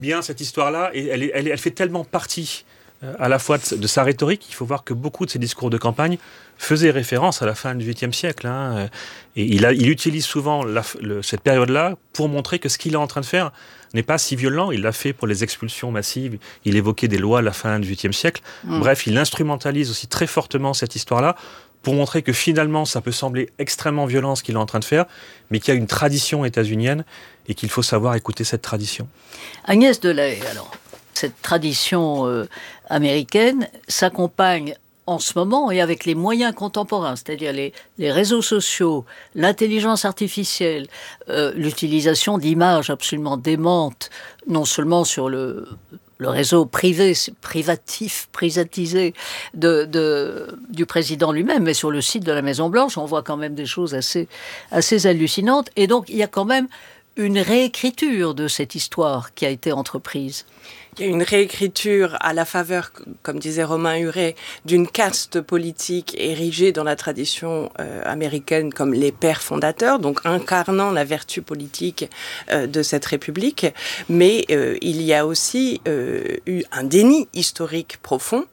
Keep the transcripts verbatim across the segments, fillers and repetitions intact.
bien cette histoire-là, et elle, est, elle, est, elle fait tellement partie euh, à la fois de, de sa rhétorique. Il faut voir que beaucoup de ses discours de campagne faisaient référence à la fin du huitième siècle. Hein, et il, a, il utilise souvent la, le, cette période-là pour montrer que ce qu'il est en train de faire n'est pas si violent. Il l'a fait pour les expulsions massives. Il évoquait des lois à la fin du huitième siècle. Mmh. Bref, il instrumentalise aussi très fortement cette histoire-là pour montrer que finalement, ça peut sembler extrêmement violent ce qu'il est en train de faire, mais qu'il y a une tradition états-unienne et qu'il faut savoir écouter cette tradition. Agnès Delahaye, alors, cette tradition euh, américaine s'accompagne en ce moment et avec les moyens contemporains, c'est-à-dire les, les réseaux sociaux, l'intelligence artificielle, euh, l'utilisation d'images absolument démentes, non seulement sur le... le réseau privé, privatif, privatisé de, de, du président lui-même, mais sur le site de la Maison-Blanche, on voit quand même des choses assez, assez hallucinantes. Et donc, il y a quand même une réécriture de cette histoire qui a été entreprise. Il y a une réécriture à la faveur, comme disait Romain Huret, d'une caste politique érigée dans la tradition euh, américaine comme les pères fondateurs, donc incarnant la vertu politique euh, de cette République. Mais euh, il y a aussi euh, eu un déni historique profond.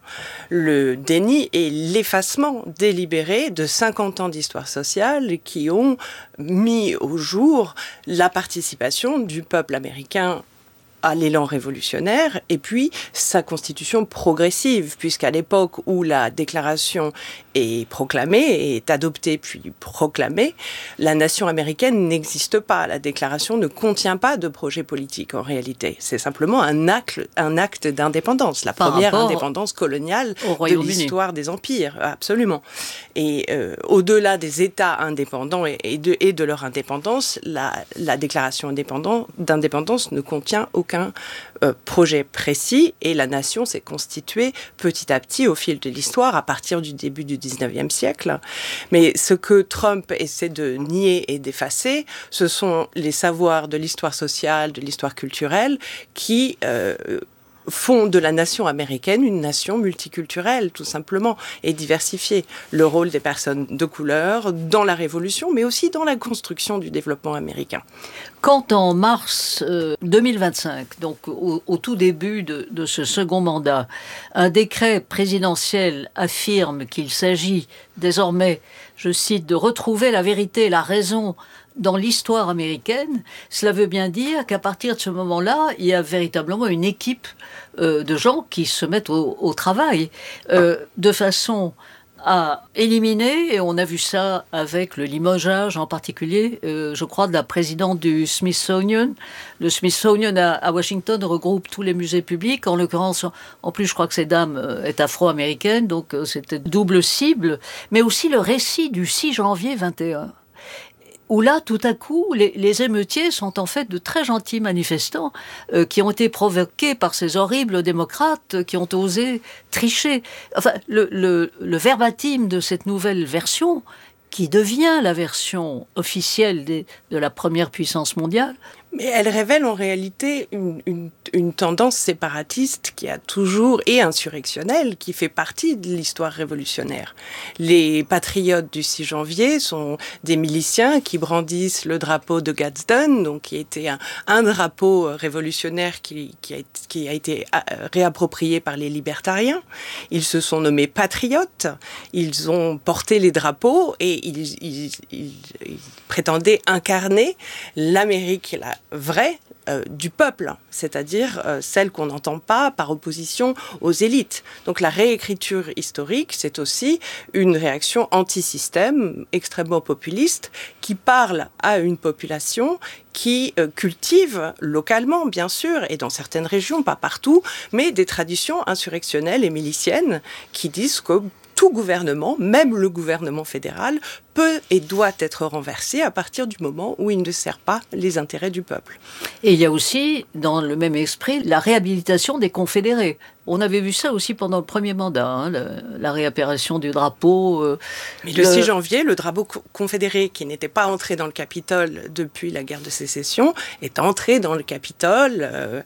Le déni et l'effacement délibéré de cinquante ans d'histoire sociale qui ont mis au jour la participation du peuple américain à l'élan révolutionnaire, et puis sa constitution progressive, puisqu'à l'époque où la déclaration est proclamée, est adoptée puis proclamée, la nation américaine n'existe pas. La déclaration ne contient pas de projet politique en réalité. C'est simplement un acte, un acte d'indépendance, la Par première indépendance coloniale de l'histoire des empires, absolument. Et euh, au-delà des États indépendants et, et, de, et de leur indépendance, la, la déclaration d'indépendance ne contient aucun aucun euh, projet précis, et la nation s'est constituée petit à petit au fil de l'histoire à partir du début du dix-neuvième siècle. Mais ce que Trump essaie de nier et d'effacer, ce sont les savoirs de l'histoire sociale, de l'histoire culturelle qui euh, font de la nation américaine une nation multiculturelle, tout simplement, et diversifiée. Le rôle des personnes de couleur dans la Révolution, mais aussi dans la construction du développement américain. Quand en mars euh, deux mille vingt-cinq, donc au, au tout début de, de ce second mandat, un décret présidentiel affirme qu'il s'agit désormais, je cite, de retrouver la vérité et la raison dans l'histoire américaine, cela veut bien dire qu'à partir de ce moment-là, il y a véritablement une équipe euh, de gens qui se mettent au, au travail euh, de façon à éliminer, et on a vu ça avec le limogeage en particulier, euh, je crois, de la présidente du Smithsonian. Le Smithsonian à, à Washington regroupe tous les musées publics. En l'occurrence, en plus, je crois que cette dame euh, est afro-américaine, donc euh, c'était double cible, mais aussi le récit du six janvier vingt et un. Où là, tout à coup, les, les émeutiers sont en fait de très gentils manifestants euh, qui ont été provoqués par ces horribles démocrates euh, qui ont osé tricher. Enfin, le, le, le verbatim de cette nouvelle version, qui devient la version officielle des, de la première puissance mondiale. Mais elle révèle en réalité une, une, une tendance séparatiste qui a toujours, et insurrectionnelle, qui fait partie de l'histoire révolutionnaire. Les patriotes du six janvier sont des miliciens qui brandissent le drapeau de Gadsden, donc qui était un, un drapeau révolutionnaire qui, qui, a, qui a été réapproprié par les libertariens. Ils se sont nommés patriotes, ils ont porté les drapeaux et ils, ils, ils, ils prétendaient incarner l'Amérique, la vraie euh, du peuple, c'est-à-dire euh, celle qu'on n'entend pas par opposition aux élites. Donc la réécriture historique, c'est aussi une réaction anti-système extrêmement populiste qui parle à une population qui euh, cultive localement, bien sûr, et dans certaines régions, pas partout, mais des traditions insurrectionnelles et miliciennes qui disent que tout gouvernement, même le gouvernement fédéral, peut et doit être renversé à partir du moment où il ne sert pas les intérêts du peuple. Et il y a aussi, dans le même esprit, la réhabilitation des confédérés. On avait vu ça aussi pendant le premier mandat, hein, le, la réapparition du drapeau. Euh, Mais le, le six janvier, le drapeau confédéré, qui n'était pas entré dans le Capitole depuis la guerre de sécession, est entré dans le Capitole. Euh,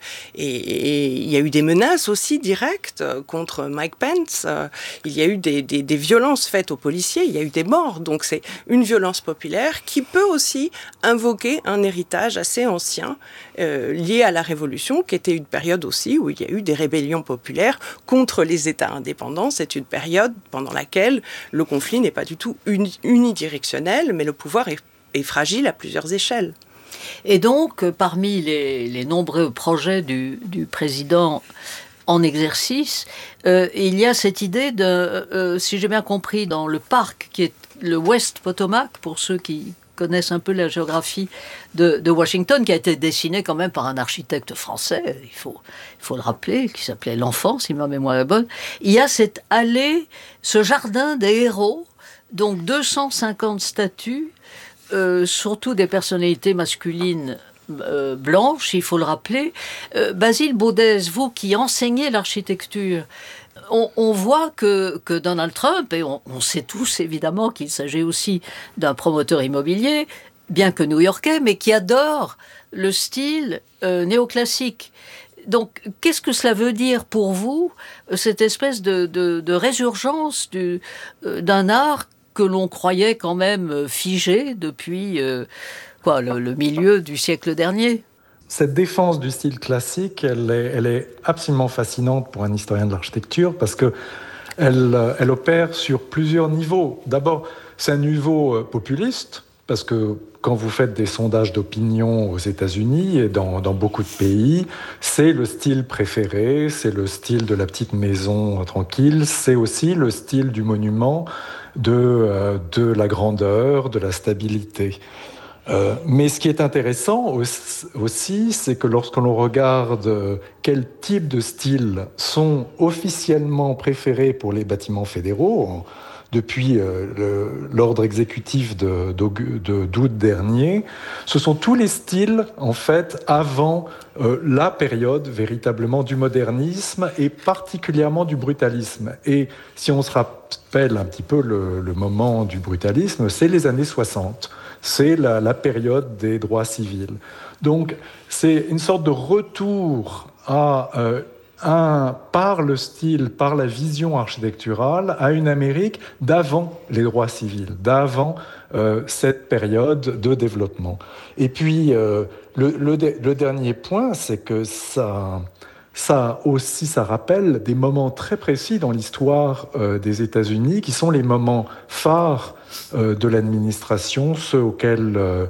et il y a eu des menaces aussi directes contre Mike Pence. Euh, il y a eu des, des, des violences faites aux policiers. Il y a eu des morts. Donc c'est une violence populaire qui peut aussi invoquer un héritage assez ancien euh, lié à la Révolution, qui était une période aussi où il y a eu des rébellions populaires contre les États indépendants. C'est une période pendant laquelle le conflit n'est pas du tout uni- unidirectionnel, mais le pouvoir est, est fragile à plusieurs échelles. Et donc, parmi les, les nombreux projets du, du président en exercice, euh, il y a cette idée de, euh, si j'ai bien compris, dans le parc qui est le West Potomac, pour ceux qui connaissent un peu la géographie de, de Washington, qui a été dessiné quand même par un architecte français, il faut, il faut le rappeler, qui s'appelait L'Enfant, si ma mémoire est bonne. Il y a cette allée, ce jardin des héros, donc deux cent cinquante statues, euh, surtout des personnalités masculines euh, blanches, il faut le rappeler. Euh, Basile Baudès, vous qui enseignez l'architecture, On, on voit que, que Donald Trump, et on, on sait tous évidemment qu'il s'agit aussi d'un promoteur immobilier, bien que new-yorkais, mais qui adore le style euh, néoclassique. Donc, qu'est-ce que cela veut dire pour vous, cette espèce de, de, de résurgence du, euh, d'un art que l'on croyait quand même figé depuis euh, quoi, le, le milieu du siècle dernier ? Cette défense du style classique, elle est, elle est absolument fascinante pour un historien de l'architecture parce que elle, elle opère sur plusieurs niveaux. D'abord, c'est un niveau populiste parce que quand vous faites des sondages d'opinion aux États-Unis et dans, dans beaucoup de pays, c'est le style préféré, c'est le style de la petite maison tranquille, c'est aussi le style du monument, de, euh, de la grandeur, de la stabilité. Euh, mais ce qui est intéressant aussi, c'est que lorsque l'on regarde quels types de styles sont officiellement préférés pour les bâtiments fédéraux, depuis euh, le, l'ordre exécutif de, de, d'août dernier, ce sont tous les styles, en fait, avant euh, la période véritablement du modernisme et particulièrement du brutalisme. Et si on se rappelle un petit peu le, le moment du brutalisme, c'est les années soixante. C'est la, la période des droits civils. Donc, c'est une sorte de retour à... Euh, Un, par le style, par la vision architecturale, à une Amérique d'avant les droits civils, d'avant euh, cette période de développement. Et puis, euh, le, le, le dernier point, c'est que ça, ça aussi, ça rappelle des moments très précis dans l'histoire euh, des États-Unis, qui sont les moments phares euh, de l'administration, ceux auxquels... Euh,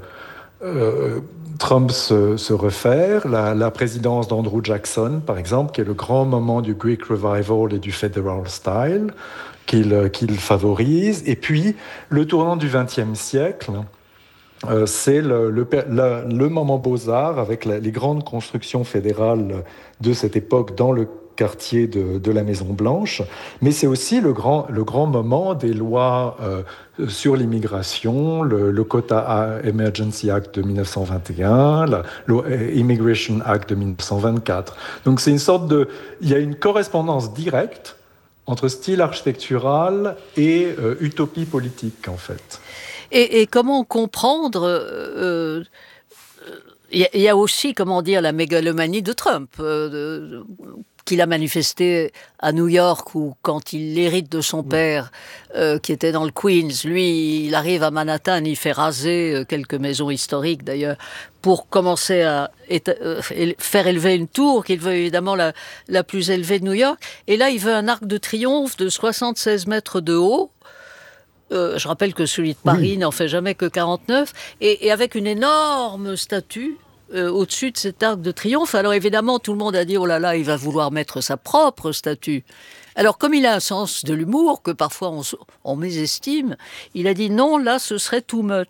euh, Trump se, se réfère, la, la présidence d'Andrew Jackson, par exemple, qui est le grand moment du Greek Revival et du Federal Style, qu'il, qu'il favorise. Et puis, le tournant du vingtième siècle, euh, c'est le, le, le, le moment Beaux-Arts, avec la, les grandes constructions fédérales de cette époque dans le quartier de, de la Maison-Blanche, mais c'est aussi le grand, le grand moment des lois euh, sur l'immigration, le, le Quota Emergency Act de dix-neuf cent vingt et un, la, l'Immigration Act de dix-neuf cent vingt-quatre. Donc c'est une sorte de... Il y a une correspondance directe entre style architectural et euh, utopie politique, en fait. Et, et comment comprendre... Euh, il y a aussi, comment dire, la mégalomanie de Trump, euh, de, qu'il a manifesté à New York, où quand il hérite de son père, euh, qui était dans le Queens, lui, il arrive à Manhattan, il fait raser quelques maisons historiques d'ailleurs, pour commencer à éta- euh, faire élever une tour, qu'il veut évidemment la, la plus élevée de New York. Et là, il veut un arc de triomphe de soixante-seize mètres de haut. Euh, je rappelle que celui de Paris oui. n'en fait jamais que quarante-neuf, et, et avec une énorme statue euh, au-dessus de cet arc de triomphe. Alors évidemment, tout le monde a dit « Oh là là, il va vouloir mettre sa propre statue ». Alors comme il a un sens de l'humour, que parfois on, on mésestime, il a dit « Non, là, ce serait too much ».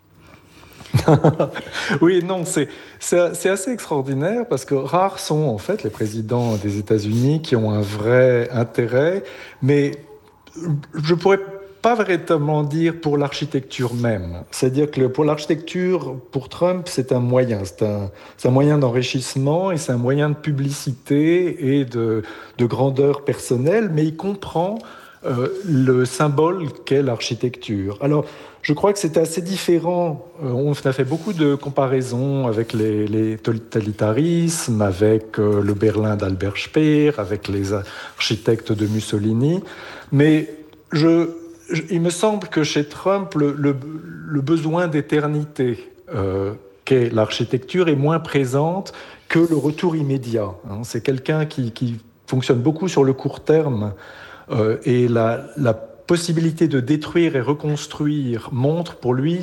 Oui, non, c'est, c'est, c'est assez extraordinaire parce que rares sont en fait les présidents des États-Unis qui ont un vrai intérêt, mais je pourrais pas véritablement dire pour l'architecture même. C'est-à-dire que pour l'architecture, pour Trump, c'est un moyen. C'est un, c'est un moyen d'enrichissement et c'est un moyen de publicité et de, de grandeur personnelle, mais il comprend euh, le symbole qu'est l'architecture. Alors, je crois que c'est assez différent. On a fait beaucoup de comparaisons avec les, les totalitarismes, avec euh, le Berlin d'Albert Speer, avec les architectes de Mussolini, mais je... il me semble que chez Trump, le, le, le besoin d'éternité euh, qu'est l'architecture est moins présente que le retour immédiat. Hein. C'est quelqu'un qui, qui fonctionne beaucoup sur le court terme euh, et la, la possibilité de détruire et reconstruire montre pour lui